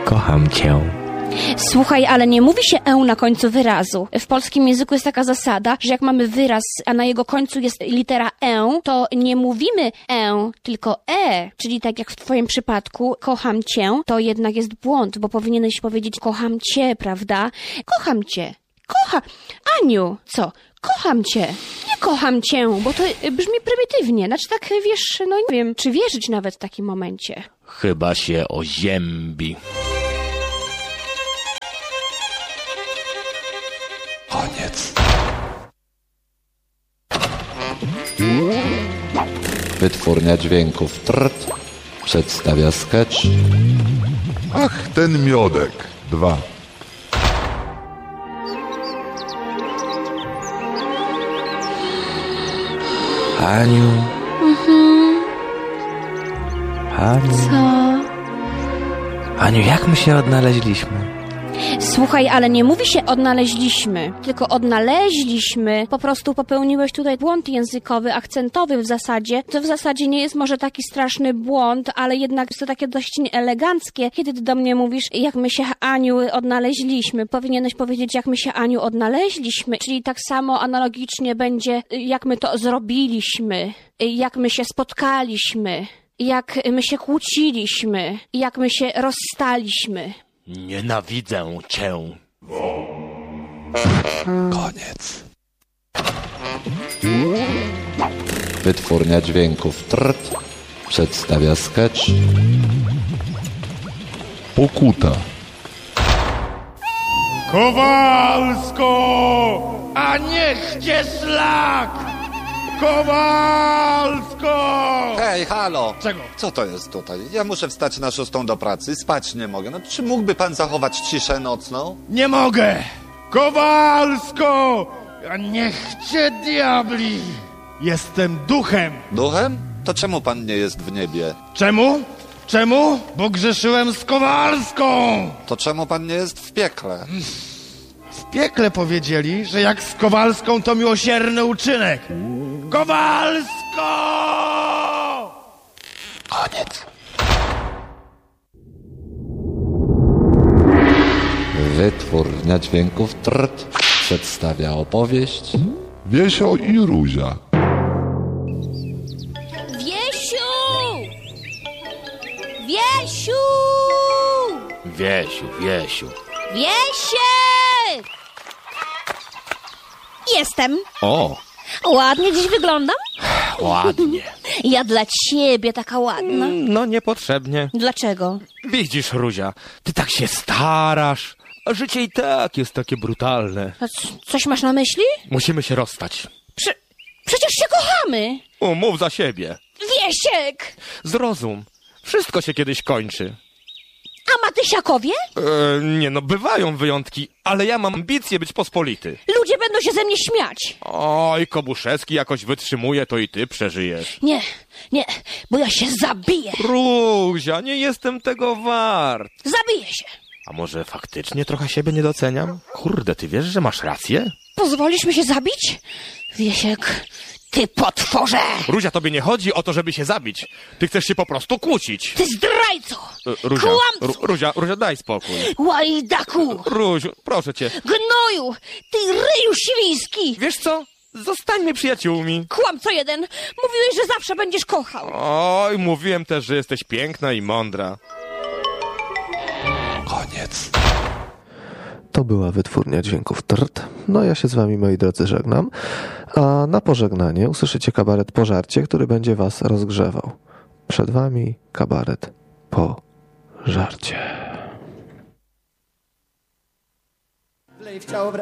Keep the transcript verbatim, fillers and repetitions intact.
Kocham cię. Słuchaj, ale nie mówi się e na końcu wyrazu. W polskim języku jest taka zasada, że jak mamy wyraz, a na jego końcu jest litera e, to nie mówimy e, tylko e. Czyli tak jak w twoim przypadku, kocham cię, to jednak jest błąd, bo powinieneś powiedzieć kocham cię, prawda? Kocham cię. Kocha. Aniu, co? Kocham cię. Nie kocham cię, bo to brzmi prymitywnie. Znaczy tak, wiesz, no nie wiem, czy wierzyć nawet w takim momencie. Chyba się oziębi. Koniec. Wytwórnia dźwięków Trt przedstawia sketch. Ach, ten miodek. Dwa. Aniu. Mhm. Aniu. Co? Aniu, jak my się odnaleźliśmy? Słuchaj, ale nie mówi się odnaleźliśmy, tylko odnaleźliśmy. Po prostu popełniłeś tutaj błąd językowy, akcentowy w zasadzie. To w zasadzie nie jest może taki straszny błąd, ale jednak jest to takie dość nieeleganckie. Kiedy ty do mnie mówisz, jak my się, Aniu, odnaleźliśmy, powinieneś powiedzieć, jak my się, Aniu, odnaleźliśmy. Czyli tak samo analogicznie będzie, jak my to zrobiliśmy, jak my się spotkaliśmy, jak my się kłóciliśmy, jak my się rozstaliśmy. Nienawidzę cię. Koniec. Wytwórnia dźwięków Trt przedstawia sketch. Pokuta. Kowalsko! A niech cię szlak! Kowalsko! Hej, halo! Czego? Co to jest tutaj? Ja muszę wstać na szóstą do pracy, spać nie mogę. No, czy mógłby pan zachować ciszę nocną? Nie mogę! Kowalsko! A niech cię diabli! Jestem duchem! Duchem? To czemu pan nie jest w niebie? Czemu? Czemu? Bo grzeszyłem z Kowalską! To czemu pan nie jest w piekle? W piekle powiedzieli, że jak z Kowalską to miłosierny uczynek. Kowalsko! Koniec. Wytwórnia dźwięków Trt przedstawia opowieść. Wiesio i Ruzia. Wiesiu! Wiesiu! Wiesiu, Wiesiu. Wiesiek! Jestem. O, Ładnie dziś wyglądam? ładnie. Ja dla ciebie taka ładna. No niepotrzebnie. Dlaczego? Widzisz, Ruzia, ty tak się starasz, a życie i tak jest takie brutalne. A c- coś masz na myśli? Musimy się rozstać. Prze- przecież się kochamy. O, mów za siebie. Wiesiek! Zrozum. Wszystko się kiedyś kończy. A Matysiakowie? E, nie no, bywają wyjątki, ale ja mam ambicje być pospolity. Ludzie będą się ze mnie śmiać. Oj, Kobuszewski jakoś wytrzymuje, to i ty przeżyjesz. Nie, nie, bo ja się zabiję. Ruzia, nie jestem tego wart. Zabiję się. A może faktycznie trochę siebie nie doceniam? Kurde, ty wiesz, że masz rację? Pozwolisz mi się zabić? Wiesiek, ty potworze! Ruzia, tobie nie chodzi o to, żeby się zabić. Ty chcesz się po prostu kłócić. Ty zdrajco! E, Ruzia, Kłamco! Ru, Ruzia, Ruzia, daj spokój. Łajdaku! Ruziu, proszę cię. Gnoju! Ty ryju śliski! Wiesz co? Zostańmy przyjaciółmi. Kłamco jeden! Mówiłeś, że zawsze będziesz kochał. Oj, mówiłem też, że jesteś piękna i mądra. Koniec. To była wytwórnia dźwięków Trt. No ja się z wami, moi drodzy, żegnam. A na pożegnanie usłyszycie kabaret Po żarcie, który będzie was rozgrzewał. Przed wami kabaret Po żarcie.